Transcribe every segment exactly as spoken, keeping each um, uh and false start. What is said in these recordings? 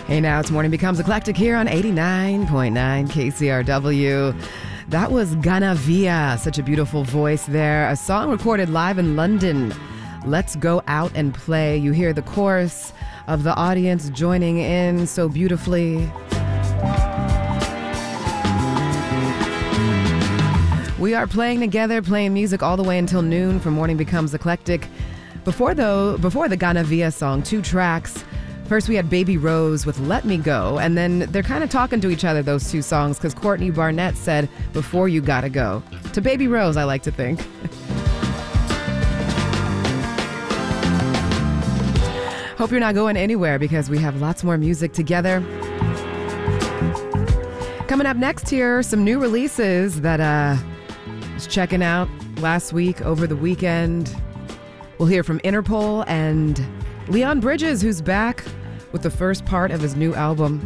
Hey now, it's Morning Becomes Eclectic here on eighty-nine point nine K C R W. That was Gana Via, such a beautiful voice there. A song recorded live in London. Let's go out and play. You hear the chorus of the audience joining in so beautifully. We are playing together, playing music all the way until noon for Morning Becomes Eclectic. Before though, before the Gana Via song, two tracks. First, we had Baby Rose with Let Me Go, and then they're kind of talking to each other, those two songs, because Courtney Barnett said, Before You Gotta Go. To Baby Rose, I like to think. Hope you're not going anywhere because we have lots more music together. Coming up next here, some new releases that uh, I was checking out last week, over the weekend. We'll hear from Interpol and Leon Bridges, who's back with the first part of his new album.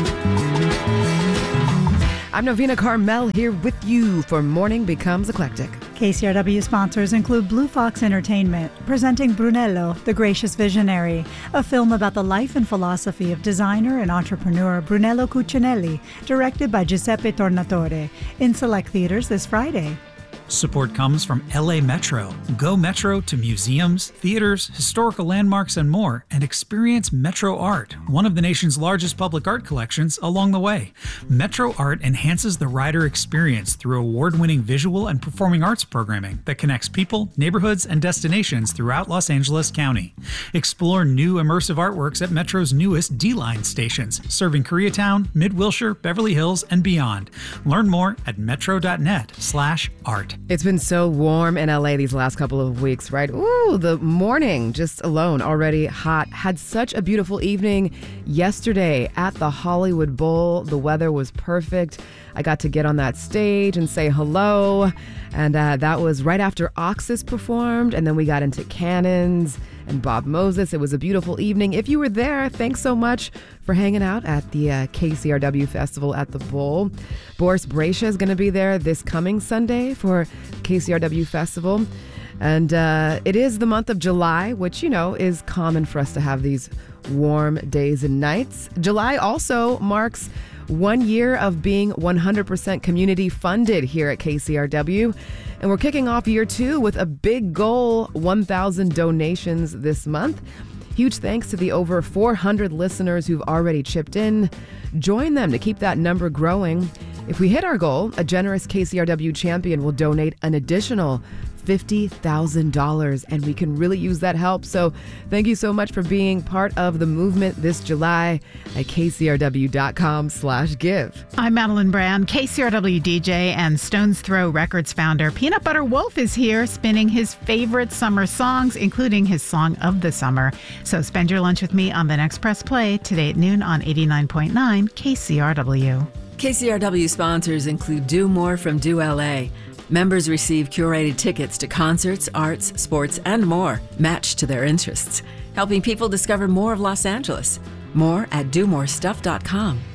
I'm Novena Carmel here with you for Morning Becomes Eclectic. K C R W sponsors include Blue Fox Entertainment, presenting Brunello, the Gracious Visionary, a film about the life and philosophy of designer and entrepreneur Brunello Cucinelli, directed by Giuseppe Tornatore, in select theaters this Friday. Support comes from L A Metro. Go Metro to museums, theaters, historical landmarks, and more, and experience Metro Art, one of the nation's largest public art collections, along the way. Metro Art enhances the rider experience through award-winning visual and performing arts programming that connects people, neighborhoods, and destinations throughout Los Angeles County. Explore new immersive artworks at Metro's newest D-Line stations, serving Koreatown, Mid-Wilshire, Beverly Hills, and beyond. Learn more at metro.net slash art. It's been so warm in L A these last couple of weeks, right? Ooh, the morning just alone already hot. Had such a beautiful evening yesterday at the Hollywood Bowl. The weather was perfect. I got to get on that stage and say hello. And uh, that was right after Oxus performed. And then we got into Cannons and Bob Moses. It was a beautiful evening. If you were there, thanks so much for hanging out at the uh, K C R W Festival at the Bowl. Boris Brejcha is going to be there this coming Sunday for K C R W Festival. And uh, it is the month of July, which, you know, is common for us to have these warm days and nights. July also marks one year of being one hundred percent community funded here at K C R W. And we're kicking off year two with a big goal, one thousand donations this month. Huge thanks to the over four hundred listeners who've already chipped in. Join them to keep that number growing. If we hit our goal, a generous K C R W champion will donate an additional fifty thousand dollars, and we can really use that help. So thank you so much for being part of the movement this July at kcrw.com slash give. I'm Madeline Brand, K C R W D J and Stone's Throw Records founder. Peanut Butter Wolf is here spinning his favorite summer songs, including his song of the summer. So spend your lunch with me on the next Press Play today at noon on eighty-nine point nine K C R W. K C R W sponsors include Do More from Do L A. Members receive curated tickets to concerts, arts, sports, and more, matched to their interests, helping people discover more of Los Angeles. More at do more stuff dot com.